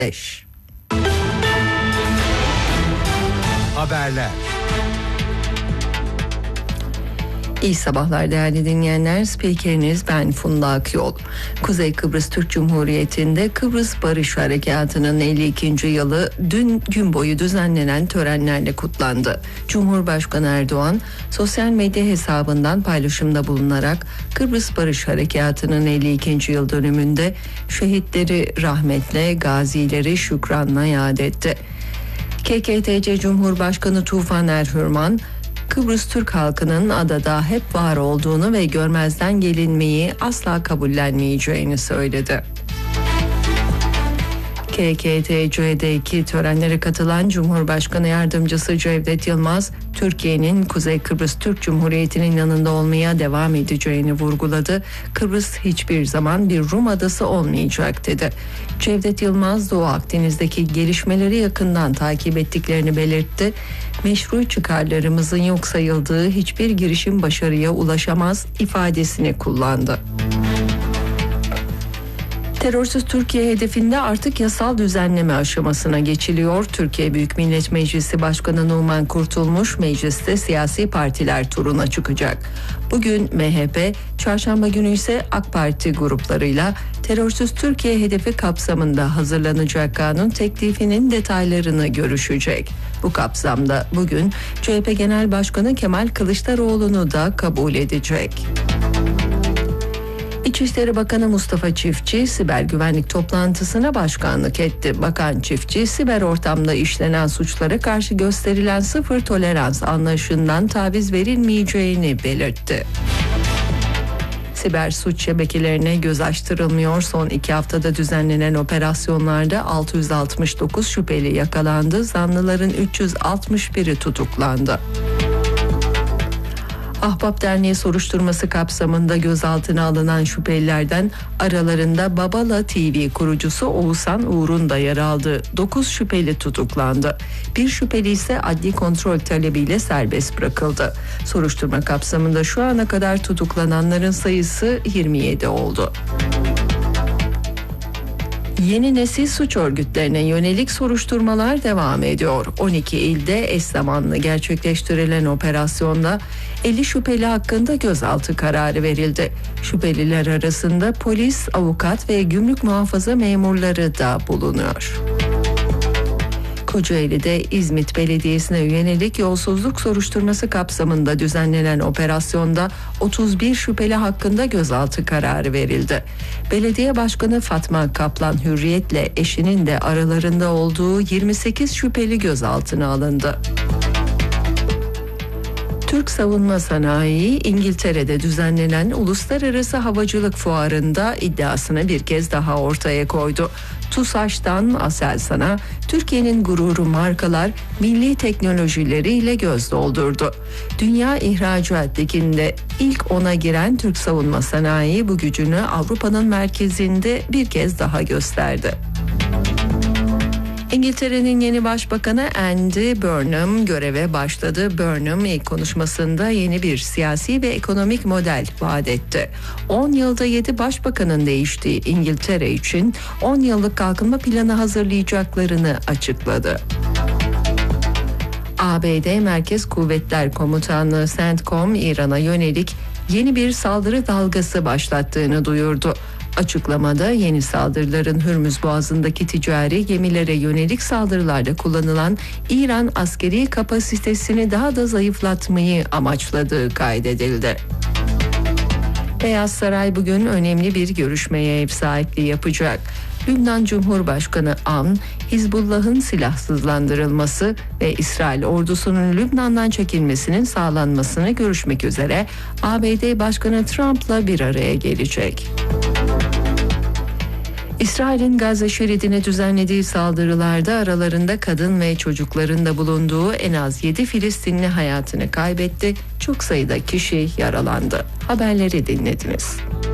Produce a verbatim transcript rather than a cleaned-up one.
beş. Haberler. İyi sabahlar değerli dinleyenler. Spikeriniz ben Funda Akyol. Kuzey Kıbrıs Türk Cumhuriyeti'nde Kıbrıs Barış Harekatı'nın elli ikinci yılı dün gün boyu düzenlenen törenlerle kutlandı. Cumhurbaşkanı Erdoğan sosyal medya hesabından paylaşımda bulunarak Kıbrıs Barış Harekatı'nın elli ikinci yıl dönümünde şehitleri rahmetle, gazileri şükranla yad etti. K K T C Cumhurbaşkanı Tufan Erhürman, Kıbrıs Türk halkının adada hep var olduğunu ve görmezden gelinmeyi asla kabullenmeyeceğini söyledi. K K T C'deki törenlere katılan Cumhurbaşkanı Yardımcısı Cevdet Yılmaz, Türkiye'nin Kuzey Kıbrıs Türk Cumhuriyeti'nin yanında olmaya devam edeceğini vurguladı. Kıbrıs hiçbir zaman bir Rum adası olmayacak dedi. Cevdet Yılmaz, Doğu Akdeniz'deki gelişmeleri yakından takip ettiklerini belirtti. Meşru çıkarlarımızın yok sayıldığı hiçbir girişim başarıya ulaşamaz ifadesini kullandı. Terörsüz Türkiye hedefinde artık yasal düzenleme aşamasına geçiliyor. Türkiye Büyük Millet Meclisi Başkanı Numan Kurtulmuş mecliste siyasi partiler turuna çıkacak. Bugün M H P, çarşamba günü ise AK Parti gruplarıyla terörsüz Türkiye hedefi kapsamında hazırlanacak kanun teklifinin detaylarını görüşecek. Bu kapsamda bugün C H P Genel Başkanı Kemal Kılıçdaroğlu'nu da kabul edecek. İçişleri Bakanı Mustafa Çiftçi siber güvenlik toplantısına başkanlık etti. Bakan Çiftçi, siber ortamda işlenen suçlara karşı gösterilen sıfır tolerans anlayışından taviz verilmeyeceğini belirtti. Siber suç şebekelerine göz açtırılmıyor. Son iki haftada düzenlenen operasyonlarda altı yüz altmış dokuz şüpheli yakalandı. Zanlıların üç yüz altmış biri tutuklandı. Ahbap Derneği soruşturması kapsamında gözaltına alınan şüphelilerden aralarında Babala T V kurucusu Oğuzhan Uğur'un da yer aldığı dokuz şüpheli tutuklandı. Bir şüpheli ise adli kontrol talebiyle serbest bırakıldı. Soruşturma kapsamında şu ana kadar tutuklananların sayısı yirmi yedi oldu. Yeni nesil suç örgütlerine yönelik soruşturmalar devam ediyor. on iki ilde eş zamanlı gerçekleştirilen operasyonda elli şüpheli hakkında gözaltı kararı verildi. Şüpheliler arasında polis, avukat ve gümrük muhafaza memurları da bulunuyor. Kocaeli'de İzmit Belediyesi'ne yönelik yolsuzluk soruşturması kapsamında düzenlenen operasyonda otuz bir şüpheli hakkında gözaltı kararı verildi. Belediye Başkanı Fatma Kaplan Hürriyet'le eşinin de aralarında olduğu yirmi sekiz şüpheli gözaltına alındı. Türk Savunma Sanayi, İngiltere'de düzenlenen Uluslararası Havacılık Fuarı'nda iddiasını bir kez daha ortaya koydu. TUSAŞ'tan Aselsan'a Türkiye'nin gururu markalar milli teknolojileriyle göz doldurdu. Dünya ihracat liginde ilk ona giren Türk Savunma Sanayi bu gücünü Avrupa'nın merkezinde bir kez daha gösterdi. İngiltere'nin yeni başbakanı Andy Burnham göreve başladı. Burnham ilk konuşmasında yeni bir siyasi ve ekonomik model vaat etti. on yılda yedi başbakanın değiştiği İngiltere için on yıllık kalkınma planı hazırlayacaklarını açıkladı. A B D Merkez Kuvvetler Komutanlığı CENTCOM İran'a yönelik yeni bir saldırı dalgası başlattığını duyurdu. Açıklamada yeni saldırıların Hürmüz Boğazı'ndaki ticari gemilere yönelik saldırılarda kullanılan İran askeri kapasitesini daha da zayıflatmayı amaçladığı kaydedildi. Beyaz Saray bugün önemli bir görüşmeye ev sahipliği yapacak. Lübnan Cumhurbaşkanı Avn, Hizbullah'ın silahsızlandırılması ve İsrail ordusunun Lübnan'dan çekilmesinin sağlanmasını görüşmek üzere A B D Başkanı Trump'la bir araya gelecek. İsrail'in Gazze şeridine düzenlediği saldırılarda aralarında kadın ve çocukların da bulunduğu en az yedi Filistinli hayatını kaybetti. Çok sayıda kişi yaralandı. Haberleri dinlediniz.